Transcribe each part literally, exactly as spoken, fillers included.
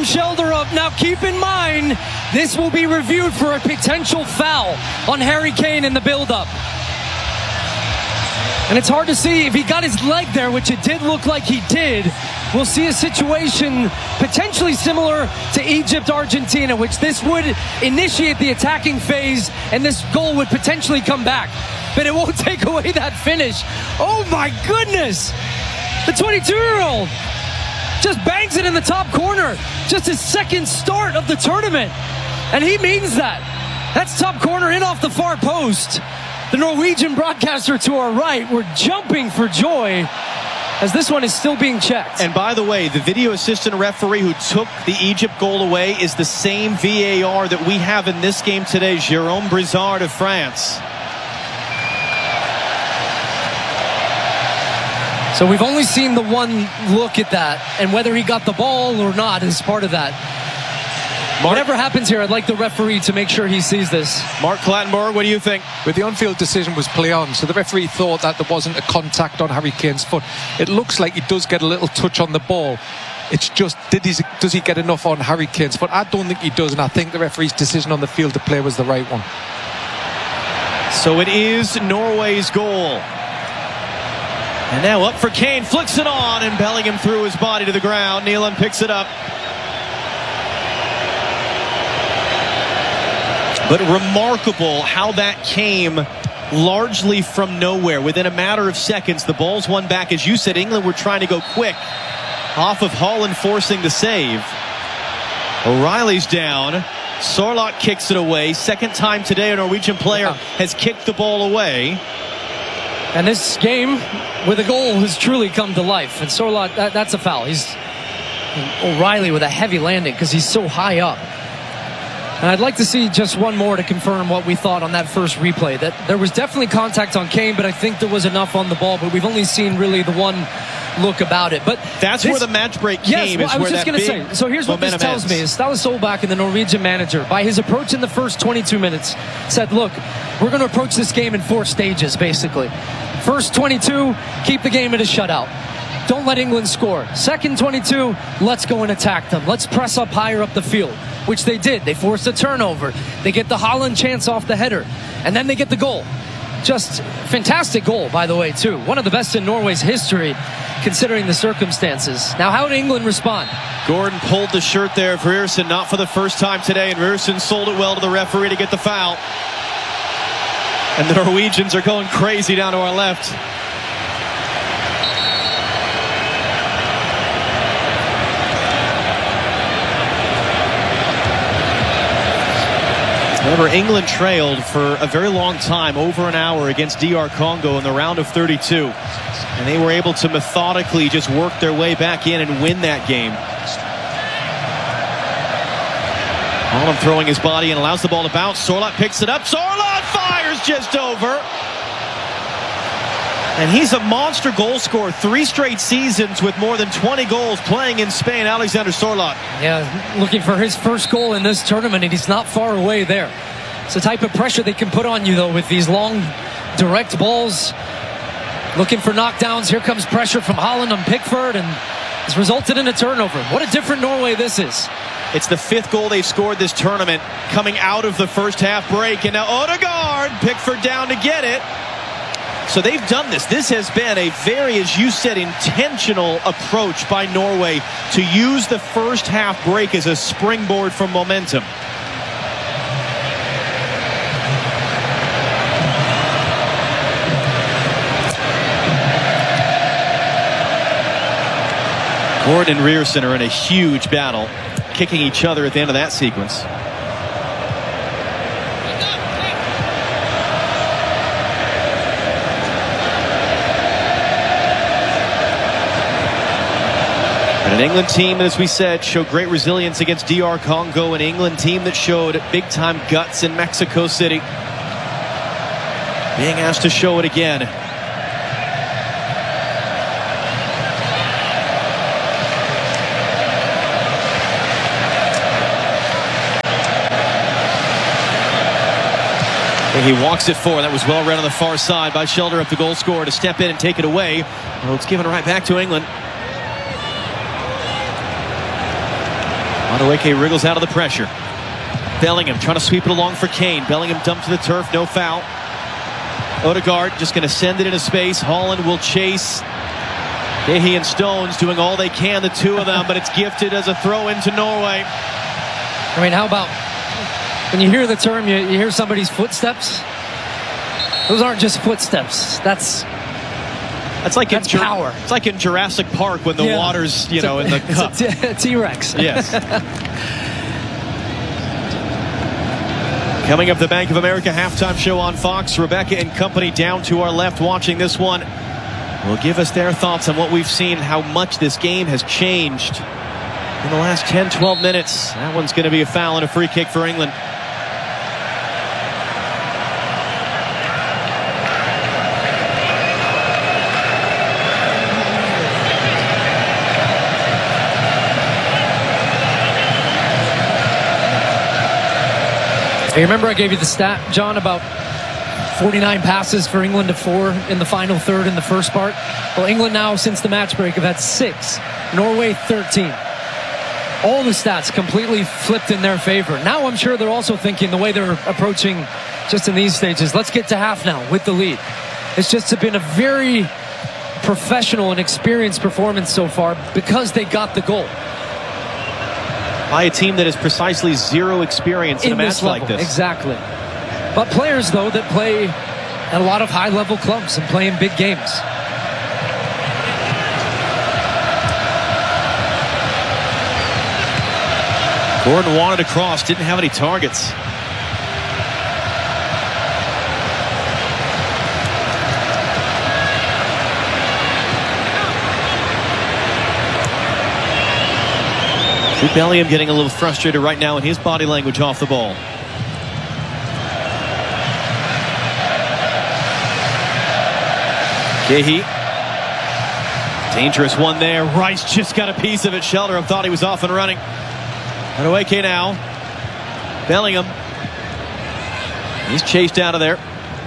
Schelderup. Now keep in mind, this will be reviewed for a potential foul on Harry Kane in the build-up. And it's hard to see if he got his leg there, which it did look like he did. We'll see a situation potentially similar to Egypt-Argentina, which this would initiate the attacking phase, and this goal would potentially come back. But it won't take away that finish. Oh my goodness! The twenty-two-year-old just bangs it in the top corner. Just his second start of the tournament. And he means that. That's top corner in off the far post. The Norwegian broadcaster to our right were jumping for joy as this one is still being checked. And by the way, the video assistant referee who took the Egypt goal away is the same V A R that we have in this game today, Jérôme Brizard of France. So we've only seen the one look at that, and whether he got the ball or not is part of that. Mark, whatever happens here, I'd like the referee to make sure he sees this. Mark Clattenburg, what do you think? But the on-field decision was play on, so the referee thought that there wasn't a contact on Harry Kane's foot. It looks like he does get a little touch on the ball. It's just, did he, does he get enough on Harry Kane's foot? I don't think he does, and I think the referee's decision on the field to play was the right one. So it is Norway's goal. And now up for Kane, flicks it on, and Bellingham threw his body to the ground. Nealon picks it up. But remarkable how that came largely from nowhere. Within a matter of seconds, the ball's won back. As you said, England were trying to go quick off of Haaland forcing the save. O'Reilly's down. Sorloth kicks it away. Second time today a Norwegian player has kicked the ball away. And this game with a goal has truly come to life. And Sorloth, that, that's a foul. He's O'Reilly with a heavy landing because he's so high up. And I'd like to see just one more to confirm what we thought on that first replay. That there was definitely contact on Kane, but I think there was enough on the ball. But we've only seen really the one look about it. But that's this, where the match break came. Yes, well, is I was where just going to say. So here's what this tells ends. me: is Ståle Solbakken and the Norwegian manager, by his approach in the first twenty-two minutes, said, "Look, we're going to approach this game in four stages, basically. First twenty-two, keep the game at a shutout. Don't let England score. Second twenty-two, let's go and attack them. Let's press up higher up the field." Which they did. They forced a turnover. They get the Haaland chance off the header. And then they get the goal. Just fantastic goal, by the way, too. One of the best in Norway's history, considering the circumstances. Now, how did England respond? Gordon pulled the shirt there of Ryerson, not for the first time today. And Ryerson sold it well to the referee to get the foul. And the Norwegians are going crazy down to our left. Remember, England trailed for a very long time, over an hour, against D R Congo in the round of thirty-two. And they were able to methodically just work their way back in and win that game. Haaland throwing his body and allows the ball to bounce. Sorloth picks it up. Sorloth fires just over. And he's a monster goal scorer. Three straight seasons with more than twenty goals playing in Spain. Alexander Sorloth. Yeah, looking for his first goal in this tournament, and he's not far away there. It's the type of pressure they can put on you, though, with these long, direct balls. Looking for knockdowns. Here comes pressure from Haaland on Pickford, and it's resulted in a turnover. What a different Norway this is. It's the fifth goal they've scored this tournament, coming out of the first half break. And now Odegaard, Pickford down to get it. So they've done this. This has been a very, as you said, intentional approach by Norway to use the first half break as a springboard for momentum. Gordon and Ryerson are in a huge battle, kicking each other at the end of that sequence. And an England team, as we said, showed great resilience against D R Congo. An England team that showed big-time guts in Mexico City. Being asked to show it again. And he walks it forward. That was well read on the far side by Schelderup, the goal scorer, to step in and take it away. Well, it's given right back to England. Madueke wriggles out of the pressure. Bellingham trying to sweep it along for Kane. Bellingham dumped to the turf, no foul. Odegaard just going to send it into space. Haaland will chase. Gehi and Stones doing all they can, the two of them, but it's gifted as a throw into Norway. I mean, how about when you hear the term, you, you hear somebody's footsteps? Those aren't just footsteps. That's That's like That's in power. It's like in Jurassic Park when the Yeah. water's, you It's know, a- in the cup. It's a t- T-Rex. Yes. Coming up, the Bank of America halftime show on Fox. Rebecca and company down to our left watching this one will give us their thoughts on what we've seen, how much this game has changed in the last ten, twelve minutes. That one's going to be a foul and a free kick for England. Hey, remember I gave you the stat, John, about forty-nine passes for England to four in the final third in the first part? Well, England now, since the match break, have had six. Norway, thirteen. All the stats completely flipped in their favor. Now I'm sure they're also thinking the way they're approaching just in these stages, let's get to half now with the lead. It's just been a very professional and experienced performance so far because they got the goal. By a team that has precisely zero experience in, in a this match level. like this. Exactly. But players, though, that play at a lot of high-level clubs and play in big games. Gordon wanted a cross, didn't have any targets. Jude Bellingham getting a little frustrated right now in his body language off the ball. Gehi. Dangerous one there. Rice just got a piece of it. Shelderham thought he was off and running. Madueke now. Bellingham. He's chased out of there.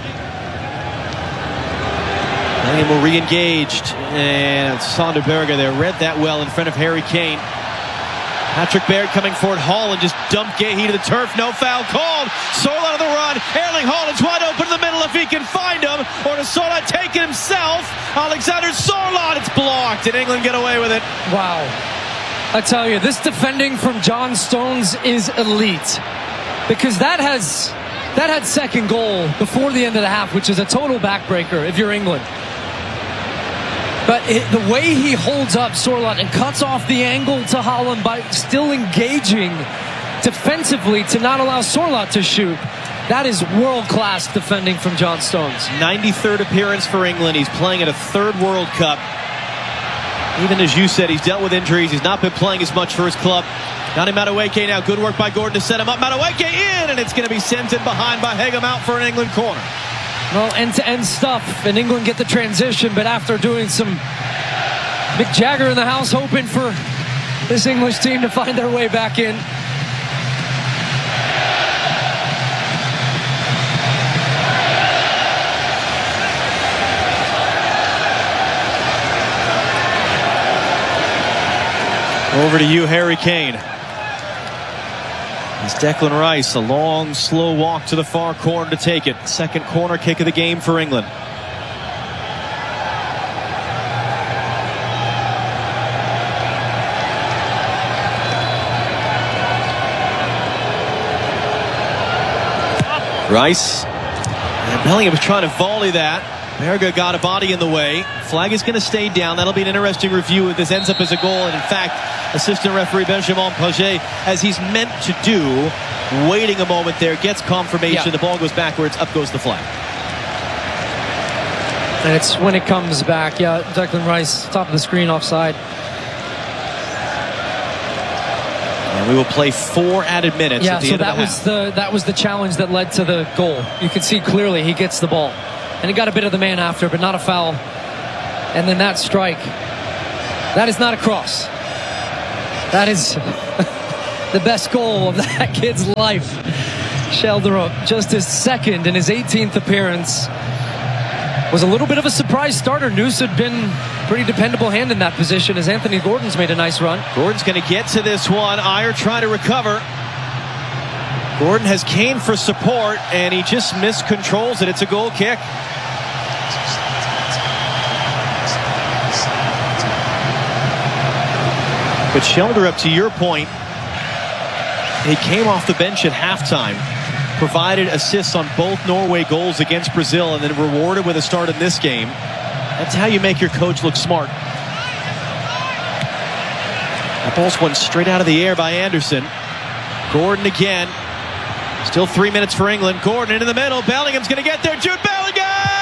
Bellingham will re-engaged. And Sonderberger there read that well in front of Harry Kane. Patrick Baird coming forward. Haaland just dumped Gehi to the turf. No foul called. Sorloth on the run. Erling Haaland's wide open in the middle if he can find him. Or does Sorloth take it himself? Alexander Sorloth. It's blocked. And England get away with it. Wow. I tell you, this defending from John Stones is elite. Because that has that had second goal before the end of the half, which is a total backbreaker if you're England. But it, the way he holds up Sorloth and cuts off the angle to Haaland by still engaging defensively to not allow Sorloth to shoot, that is world-class defending from John Stones. ninety-third appearance for England. He's playing at a third World Cup. Even as you said, he's dealt with injuries. He's not been playing as much for his club. Donny Madueke now. Good work by Gordon to set him up. Madueke in, and it's going to be sent in behind by Hegem out for an England corner. Well, end-to-end stuff, and England get the transition, but after doing some Mick Jagger in the house, hoping for this English team to find their way back in. Over to you, Harry Kane. It's Declan Rice, a long, slow walk to the far corner to take it. Second corner kick of the game for England. Rice. And Bellingham was trying to volley that. Berge got a body in the way. Flag is going to stay down. That'll be an interesting review if this ends up as a goal. And in fact, assistant referee Benjamin Paget, as he's meant to do, waiting a moment there, gets confirmation. Yeah. The ball goes backwards. Up goes the flag. And it's when it comes back. Yeah, Declan Rice, top of the screen, offside. And we will play four added minutes Yeah, at the so end that of the was half. the that was the challenge that led to the goal. You can see clearly he gets the ball. And he got a bit of the man after, but not a foul. And then that strike. That is not a cross. That is the best goal of that kid's life. Shelderham, just his second in his eighteenth appearance. was a little bit of a surprise starter. Noose had been pretty dependable hand in that position as Anthony Gordon's made a nice run. Gordon's going to get to this one. Iyer trying to recover. Gordon has Kane for support, and he just miscontrols it. It's a goal kick. But Sheldrup, to your point, he came off the bench at halftime, provided assists on both Norway goals against Brazil, and then rewarded with a start in this game. That's how you make your coach look smart. That ball's one straight out of the air by Anderson. Gordon again. Still three minutes for England. Gordon into the middle. Bellingham's going to get there. Jude Bellingham!